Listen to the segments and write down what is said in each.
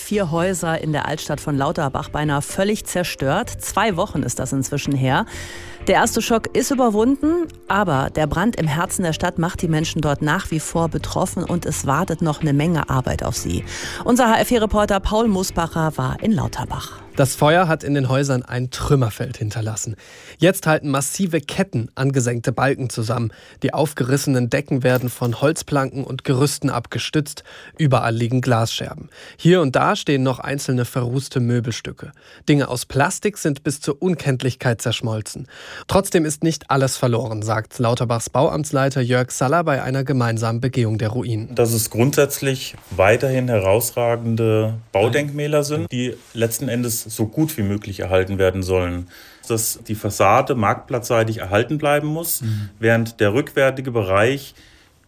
4 Häuser in der Altstadt von Lauterbach beinahe völlig zerstört. 2 Wochen ist das inzwischen her. Der erste Schock ist überwunden, aber der Brand im Herzen der Stadt macht die Menschen dort nach wie vor betroffen und es wartet noch eine Menge Arbeit auf sie. Unser HR4-Reporter Paul Musbacher war in Lauterbach. Das Feuer hat in den Häusern ein Trümmerfeld hinterlassen. Jetzt halten massive Ketten angesenkte Balken zusammen. Die aufgerissenen Decken werden von Holzplanken und Gerüsten abgestützt. Überall liegen Glasscherben. Hier und da stehen noch einzelne verrußte Möbelstücke. Dinge aus Plastik sind bis zur Unkenntlichkeit zerschmolzen. Trotzdem ist nicht alles verloren, sagt Lauterbachs Bauamtsleiter Jörg Saller bei einer gemeinsamen Begehung der Ruinen. Dass es grundsätzlich weiterhin herausragende Baudenkmäler sind, die letzten Endes so gut wie möglich erhalten werden sollen. Dass die Fassade marktplatzseitig erhalten bleiben muss, während der rückwärtige Bereich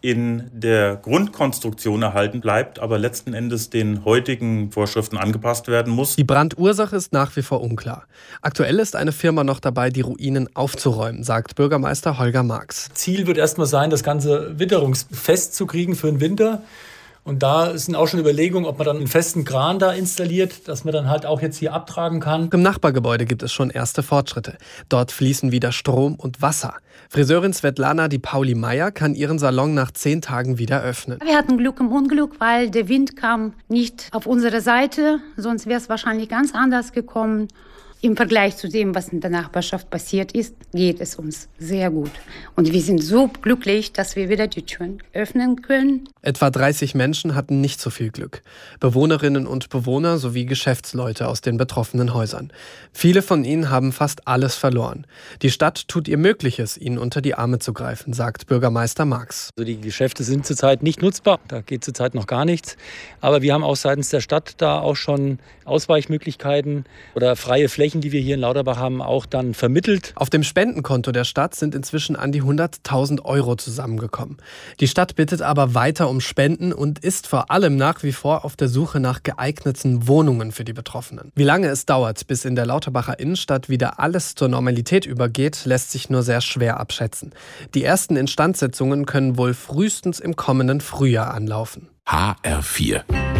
in der Grundkonstruktion erhalten bleibt, aber letzten Endes den heutigen Vorschriften angepasst werden muss. Die Brandursache ist nach wie vor unklar. Aktuell ist eine Firma noch dabei, die Ruinen aufzuräumen, sagt Bürgermeister Holger Marx. Ziel wird erstmal sein, das Ganze witterungsfest zu kriegen für den Winter. Und da sind auch schon Überlegungen, ob man dann einen festen Kran da installiert, dass man dann halt auch jetzt hier abtragen kann. Im Nachbargebäude gibt es schon erste Fortschritte. Dort fließen wieder Strom und Wasser. Friseurin Svetlana Di Pauli Meier kann ihren Salon nach 10 Tagen wieder öffnen. Wir hatten Glück im Unglück, weil der Wind kam nicht auf unsere Seite. Sonst wäre es wahrscheinlich ganz anders gekommen. Im Vergleich zu dem, was in der Nachbarschaft passiert ist, geht es uns sehr gut. Und wir sind so glücklich, dass wir wieder die Türen öffnen können. Etwa 30 Menschen hatten nicht so viel Glück. Bewohnerinnen und Bewohner sowie Geschäftsleute aus den betroffenen Häusern. Viele von ihnen haben fast alles verloren. Die Stadt tut ihr Mögliches, ihnen unter die Arme zu greifen, sagt Bürgermeister Marx. Also die Geschäfte sind zurzeit nicht nutzbar, da geht zurzeit noch gar nichts. Aber wir haben auch seitens der Stadt da auch schon Ausweichmöglichkeiten oder freie Flächen, die wir hier in Lauterbach haben, auch dann vermittelt. Auf dem Spendenkonto der Stadt sind inzwischen an die 100.000 Euro zusammengekommen. Die Stadt bittet aber weiter um Spenden und ist vor allem nach wie vor auf der Suche nach geeigneten Wohnungen für die Betroffenen. Wie lange es dauert, bis in der Lauterbacher Innenstadt wieder alles zur Normalität übergeht, lässt sich nur sehr schwer abschätzen. Die ersten Instandsetzungen können wohl frühestens im kommenden Frühjahr anlaufen. HR4